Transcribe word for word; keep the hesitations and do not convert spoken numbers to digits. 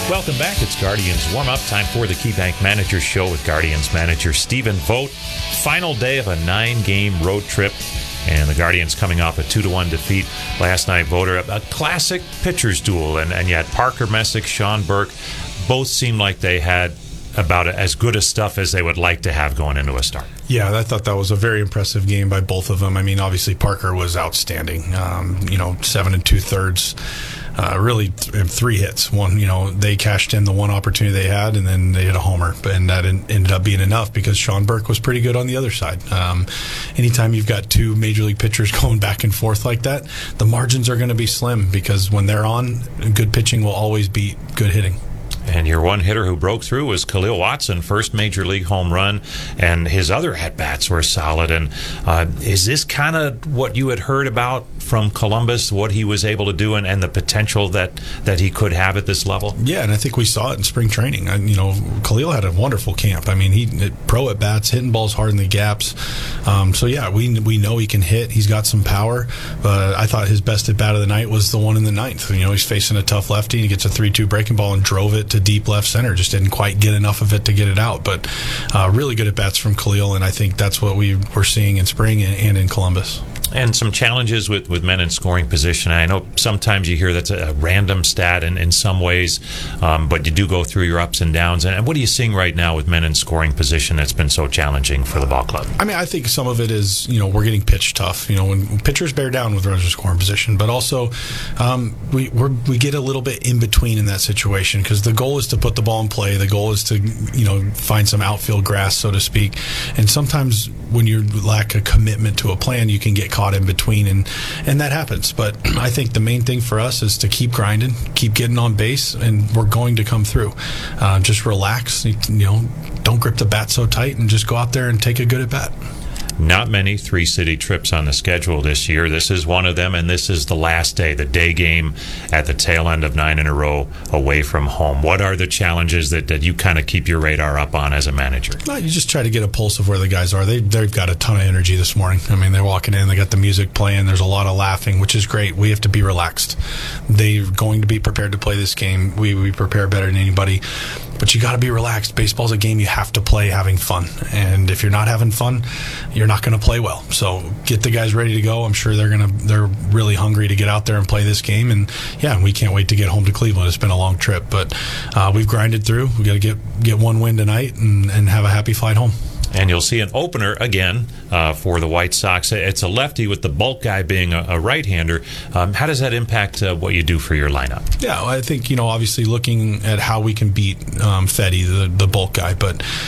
Welcome back. It's Guardians warm-up time for the KeyBank Manager Show with Guardians manager Stephen Vogt. Final day of a nine-game road trip, and the Guardians coming off a two to one defeat last night. Voter, a classic pitcher's duel, and, and yet Parker Messick, Sean Burke, both seemed like they had about as good a stuff as they would like to have going into a start. Yeah, I thought that was a very impressive game by both of them. I mean, obviously Parker was outstanding. Um, you know, seven and two thirds. Uh, really, th- three hits. One, you know, they cashed in the one opportunity they had, and then they hit a homer. And that in- ended up being enough because Sean Burke was pretty good on the other side. Um, anytime you've got two major league pitchers going back and forth like that, the margins are going to be slim because when they're on, good pitching will always beat good hitting. And your one hitter who broke through was Khalil Watson, first major league home run, and his other at-bats were solid. And uh, is this kind of what you had heard about from Columbus, what he was able to do and, and the potential that, that he could have at this level? Yeah, and I think we saw it in spring training. I, you know, Khalil had a wonderful camp. I mean, he pro at-bats, hitting balls hard in the gaps. Um, so, yeah, we we know he can hit. He's got some power. But I thought his best at-bat of the night was the one in the ninth. You know, he's facing a tough lefty, and he gets a three two breaking ball and drove it to deep left center. Just didn't quite get enough of it to get it out. But uh, really good at-bats from Khalil, and I think that's what we were seeing in spring and, and in Columbus. And some challenges with, with men in scoring position. I know sometimes you hear that's a random stat in, in some ways, um, but you do go through your ups and downs. And what are you seeing right now with men in scoring position that's been so challenging for the ball club? I mean, I think some of it is, you know, we're getting pitch tough. You know, when pitchers bear down with runners in scoring position, but also um, we we're, we get a little bit in between in that situation because the goal is to put the ball in play. The goal is to, you know, find some outfield grass, so to speak. And sometimes when you lack a commitment to a plan, you can get caught in between, and and that happens. But I think the main thing for us is to keep grinding, keep getting on base, and we're going to come through. Uh, just relax, you know, don't grip the bat so tight, and just go out there and take a good at bat. Not many three-city trips on the schedule this year. This is one of them, and this is the last day, the day game at the tail end of nine in a row away from home. What are the challenges that, that you kind of keep your radar up on as a manager? Well, you just try to get a pulse of where the guys are. They, they've got a ton of energy this morning. I mean, they're walking in, they got the music playing, there's a lot of laughing, which is great. We have to be relaxed. They're going to be prepared to play this game. We, we prepare better than anybody. But you got to be relaxed. Baseball's a game you have to play having fun. And if you're not having fun, you're not going to play well. So get the guys ready to go. I'm sure they're going to they're really hungry to get out there and play this game. And yeah, we can't wait to get home to Cleveland. It's been a long trip, but uh, we've grinded through. We got to get get one win tonight and, and have a happy flight home. And you'll see an opener again uh, for the White Sox. It's a lefty with the bulk guy being a, a right-hander. Um, how does that impact uh, what you do for your lineup? Yeah, well, I think, you know, obviously looking at how we can beat um, Fedde, the, the bulk guy. But